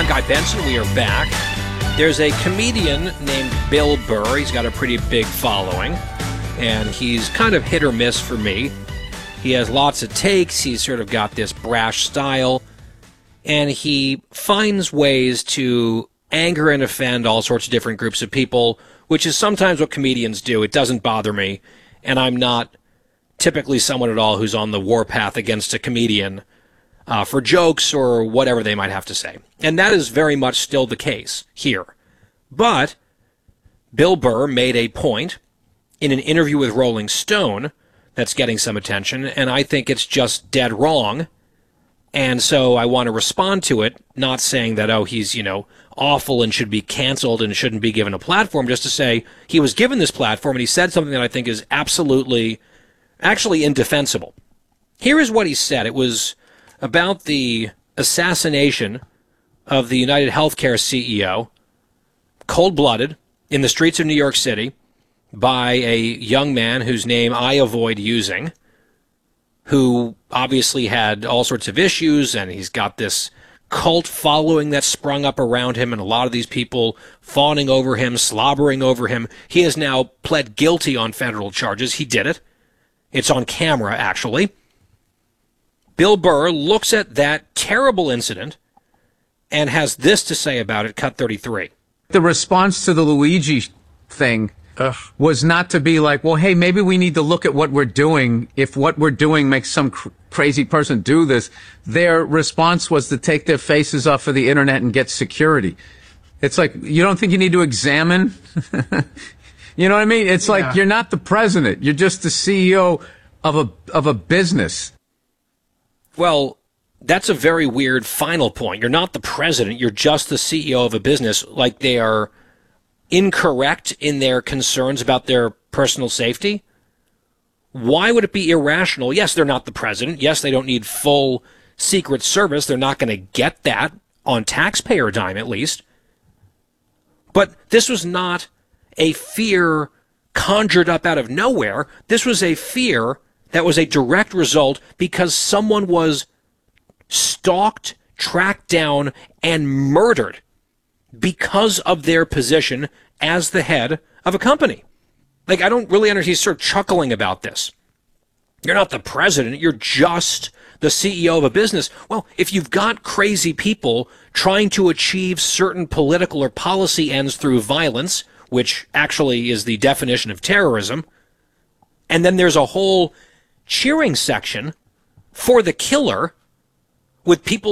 I'm Guy Benson. We are back. There's a comedian named Bill Burr. He's got a pretty big following, and he's kind of hit or miss for me. He has lots of takes. He's sort of got this brash style, and he finds ways to anger and offend all sorts of different groups of people, which is sometimes what comedians do. It doesn't bother me, and I'm not typically someone at all who's on the warpath against a comedian for jokes or whatever they might have to say. And that is very much still the case here. But Bill Burr made a point in an interview with Rolling Stone that's getting some attention, and I think it's just dead wrong. And so I want to respond to it, not saying that, oh, he's, awful and should be canceled and shouldn't be given a platform, just to say he was given this platform and he said something that I think is actually indefensible. Here is what he said. It was about the assassination of the United Healthcare CEO, cold-blooded, in the streets of New York City by a young man whose name I avoid using, who obviously had all sorts of issues, and he's got this cult following that sprung up around him, and a lot of these people fawning over him, slobbering over him. He has now pled guilty on federal charges. He did it. It's on camera, actually. Bill Burr looks at that terrible incident and has this to say about it, cut 33. The response to the Luigi thing was not to be like, well, hey, maybe we need to look at what we're doing. If what we're doing makes some crazy person do this, their response was to take their faces off of the internet and get security. It's like, you don't think you need to examine? You know what I mean? It's like, you're not the president. You're just the CEO of a business. Well, that's a very weird final point. You're not the president. You're just the CEO of a business. Like they are incorrect in their concerns about their personal safety. Why would it be irrational? Yes, they're not the president. Yes, they don't need full Secret Service. They're not going to get that on taxpayer dime, at least. But this was not a fear conjured up out of nowhere. This was a fear that was a direct result because someone was stalked, tracked down, and murdered because of their position as the head of a company. Like, I don't really understand. He's sort of chuckling about this. You're not the president. You're just the CEO of a business. Well, if you've got crazy people trying to achieve certain political or policy ends through violence, which actually is the definition of terrorism, and then there's a whole cheering section for the killer with people